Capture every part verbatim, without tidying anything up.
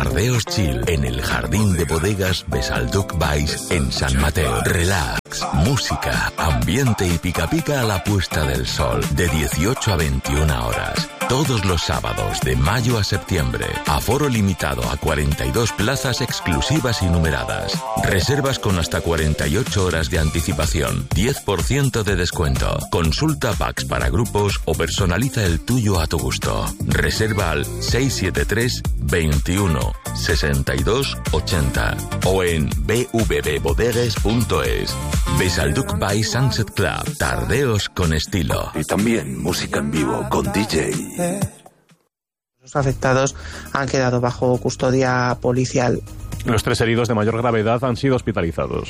Tardeos Chill en el jardín de bodegas Besalduc Valls en San Mateo. Relax, música, ambiente y pica pica a la puesta del sol de dieciocho a veintiuna horas. Todos los sábados de mayo a septiembre. Aforo limitado a cuarenta y dos plazas exclusivas y numeradas. Reservas con hasta cuarenta y ocho horas de anticipación. diez por ciento de descuento. Consulta packs para grupos o personaliza el tuyo a tu gusto. Reserva al seis siete tres, veintiuno, sesenta y dos, ochenta o en b v b bodegues punto es. Besalduc by Sunset Club. Tardeos con estilo. Y también música en vivo con D J. Los afectados han quedado bajo custodia policial. Los tres heridos de mayor gravedad han sido hospitalizados.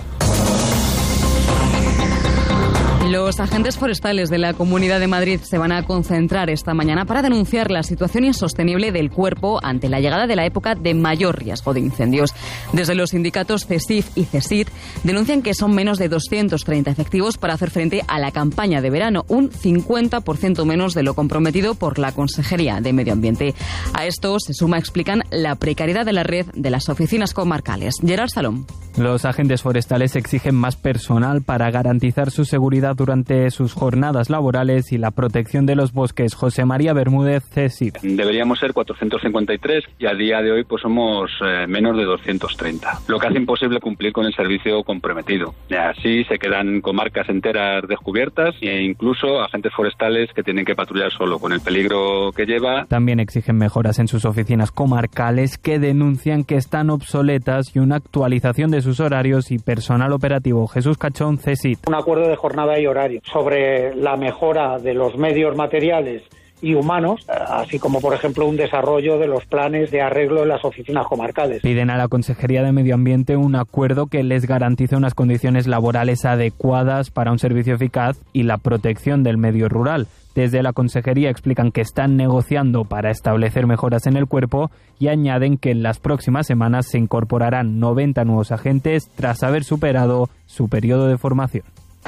Los agentes forestales de la Comunidad de Madrid se van a concentrar esta mañana para denunciar la situación insostenible del cuerpo ante la llegada de la época de mayor riesgo de incendios. Desde los sindicatos CESIF y CESID denuncian que son menos de doscientos treinta efectivos para hacer frente a la campaña de verano, un cincuenta por ciento menos de lo comprometido por la Consejería de Medio Ambiente. A esto se suma, explican, la precariedad de la red de las oficinas comarcales. Gerard Salom. Los agentes forestales exigen más personal para garantizar su seguridad durante sus jornadas laborales y la protección de los bosques. José María Bermúdez, CESID. Deberíamos ser cuatrocientos cincuenta y tres y a día de hoy pues somos eh, menos de doscientos treinta, lo que hace imposible cumplir con el servicio comprometido. Y así se quedan comarcas enteras descubiertas e incluso agentes forestales que tienen que patrullar solo, con el peligro que lleva. También exigen mejoras en sus oficinas comarcales, que denuncian que están obsoletas, y una actualización de sus horarios y personal operativo. Jesús Cachón, CESID. Un acuerdo de jornada y horario sobre la mejora de los medios materiales y humanos, así como, por ejemplo, un desarrollo de los planes de arreglo en las oficinas comarcales. Piden a la Consejería de Medio Ambiente un acuerdo que les garantice unas condiciones laborales adecuadas para un servicio eficaz y la protección del medio rural. Desde la Consejería explican que están negociando para establecer mejoras en el cuerpo y añaden que en las próximas semanas se incorporarán noventa nuevos agentes tras haber superado su periodo de formación.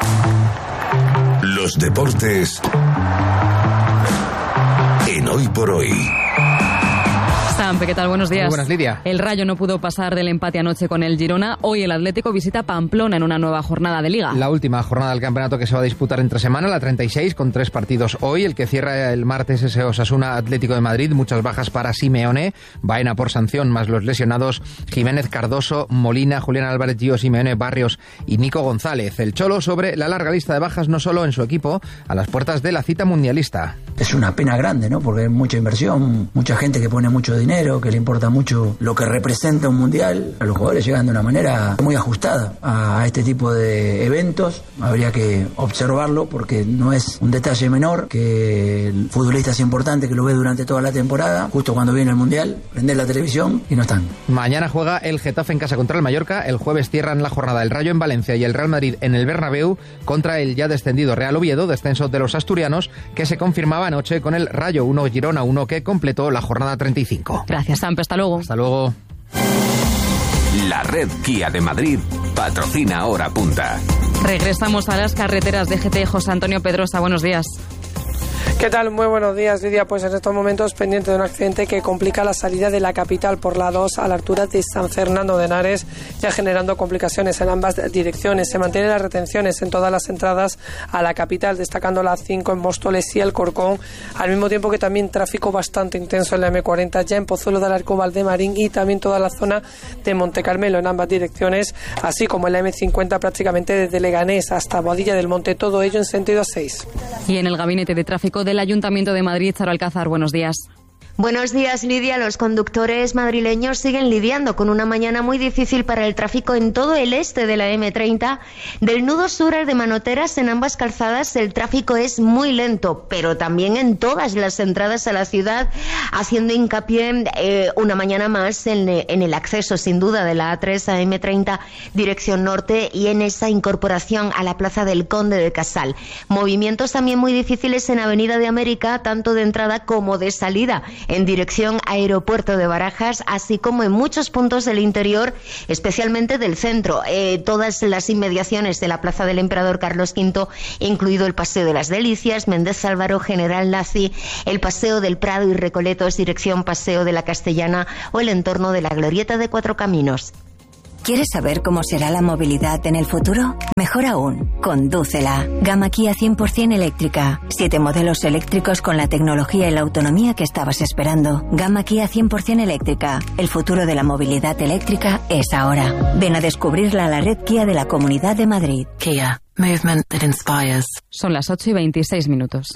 Los deportes en Hoy por Hoy. Sampe, ¿qué tal? Buenos días. Muy buenas, Lidia. El Rayo no pudo pasar del empate anoche con el Girona. Hoy el Atlético visita Pamplona en una nueva jornada de Liga. La última jornada del campeonato que se va a disputar entre semana, la treinta y seis, con tres partidos hoy. El que cierra el martes es Osasuna Atlético de Madrid. Muchas bajas para Simeone. Baena por sanción, más los lesionados Jiménez, Cardoso, Molina, Julián Álvarez, Gio Simeone, Barrios y Nico González. El Cholo sobre la larga lista de bajas, no solo en su equipo, a las puertas de la cita mundialista. Es una pena grande, ¿no? Porque hay mucha inversión, mucha gente que pone mucho dinero, que le importa mucho lo que representa un mundial. Los jugadores llegan de una manera muy ajustada a este tipo de eventos. Habría que observarlo porque no es un detalle menor, que el futbolista es importante, que lo ve durante toda la temporada. Justo cuando viene el mundial, prender la televisión y no están. Mañana juega el Getafe en casa contra el Mallorca. El jueves cierran la jornada el Rayo en Valencia y el Real Madrid en el Bernabéu contra el ya descendido Real Oviedo, descenso de los asturianos que se confirmaba anoche con el Rayo uno Girona uno, que completó la jornada treinta y cinco. Gracias, Sampe. Hasta luego. Hasta luego. La red Kia de Madrid patrocina Hora Punta. Regresamos a las carreteras de G T. José Antonio Pedrosa, buenos días. ¿Qué tal? Muy buenos días, Lidia. Pues en estos momentos pendiente de un accidente que complica la salida de la capital por la dos a la altura de San Fernando de Henares, ya generando complicaciones en ambas direcciones. Se mantienen las retenciones en todas las entradas a la capital, destacando la cinco en Móstoles y Alcorcón, al mismo tiempo que también tráfico bastante intenso en la eme cuarenta, ya en Pozuelo de Alarcón, Valdemarín y también toda la zona de Montecarmelo en ambas direcciones, así como en la eme cincuenta prácticamente desde Leganés hasta Boadilla del Monte, todo ello en sentido a seis. Y en el Gabinete de Tráfico del Ayuntamiento de Madrid, Sara Alcázar, buenos días. Buenos días, Lidia. Los conductores madrileños siguen lidiando con una mañana muy difícil para el tráfico en todo el este de la eme treinta. Del nudo sur al de Manoteras, en ambas calzadas, el tráfico es muy lento, pero también en todas las entradas a la ciudad, haciendo hincapié eh, una mañana más en, en el acceso, sin duda, de la a tres a eme treinta, dirección norte, y en esa incorporación a la Plaza del Conde de Casal. Movimientos también muy difíciles en Avenida de América, tanto de entrada como de salida. en dirección Aeropuerto de Barajas, así como en muchos puntos del interior, especialmente del centro. Eh, todas las inmediaciones de la Plaza del Emperador Carlos quinto, incluido el Paseo de las Delicias, Méndez Álvaro, General Laci, el Paseo del Prado y Recoletos, dirección Paseo de la Castellana, o el entorno de la Glorieta de Cuatro Caminos. ¿Quieres saber cómo será la movilidad en el futuro? Mejor aún, condúcela. Gama Kia cien por ciento eléctrica. Siete modelos eléctricos con la tecnología y la autonomía que estabas esperando. Gama Kia cien por ciento eléctrica. El futuro de la movilidad eléctrica es ahora. Ven a descubrirla a la red Kia de la Comunidad de Madrid. Kia. Movement that inspires. Son las ocho y veintiséis minutos.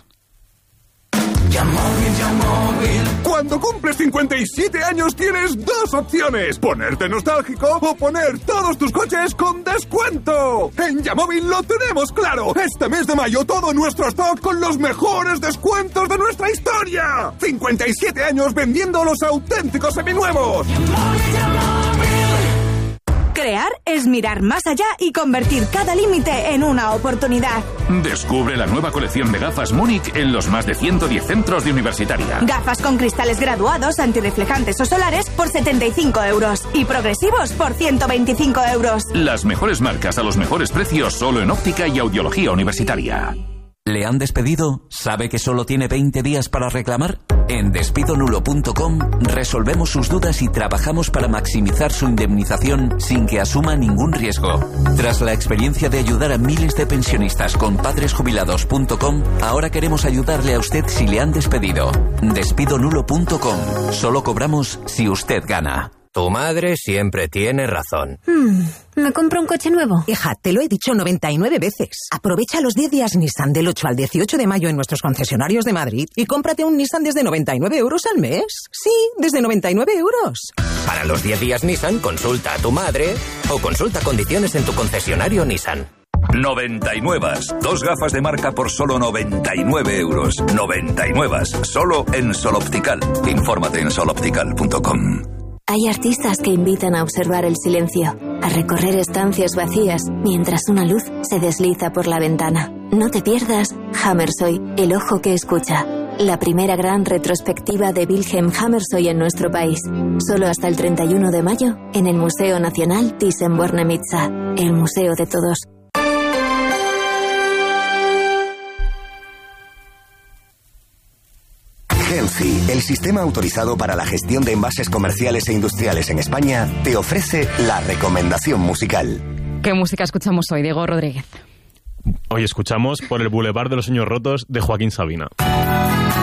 Yamóvil, Yamóvil. Cuando cumples cincuenta y siete años tienes dos opciones: ponerte nostálgico o poner todos tus coches con descuento. En Yamóvil lo tenemos claro. Este mes de mayo todo nuestro stock con los mejores descuentos de nuestra historia. cincuenta y siete años vendiendo los auténticos seminuevos. Yamóvil, Yamóvil. Crear es mirar más allá y convertir cada límite en una oportunidad. Descubre la nueva colección de gafas Múnich en los más de ciento diez centros de Universitaria. Gafas con cristales graduados, antirreflejantes o solares por setenta y cinco euros y progresivos por ciento veinticinco euros. Las mejores marcas a los mejores precios solo en óptica y audiología universitaria. ¿Le han despedido? ¿Sabe que solo tiene veinte días para reclamar? En despido nulo punto com resolvemos sus dudas y trabajamos para maximizar su indemnización sin que asuma ningún riesgo. Tras la experiencia de ayudar a miles de pensionistas con padres jubilados punto com, ahora queremos ayudarle a usted si le han despedido. despido nulo punto com. Solo cobramos si usted gana. Tu madre siempre tiene razón. Hmm, ¿me compro un coche nuevo? Hija, te lo he dicho noventa y nueve veces. Aprovecha los diez días Nissan del ocho al dieciocho de mayo en nuestros concesionarios de Madrid y cómprate un Nissan desde noventa y nueve euros al mes. Sí, desde noventa y nueve euros. Para los diez días Nissan, consulta a tu madre o consulta condiciones en tu concesionario Nissan. noventa y nueve. Dos gafas de marca por solo noventa y nueve euros. noventa y nueve. Solo en Sol Optical. Infórmate en sol optical punto com. Hay artistas que invitan a observar el silencio, a recorrer estancias vacías mientras una luz se desliza por la ventana. No te pierdas Hammershøi, el ojo que escucha. La primera gran retrospectiva de Wilhelm Hammershøi en nuestro país. Solo hasta el treinta y uno de mayo en el Museo Nacional Thyssen-Bornemisza, el museo de todos. Genci, el sistema autorizado para la gestión de envases comerciales e industriales en España, te ofrece la recomendación musical. ¿Qué música escuchamos hoy, Diego Rodríguez? Hoy escuchamos Por el Boulevard de los Sueños Rotos de Joaquín Sabina.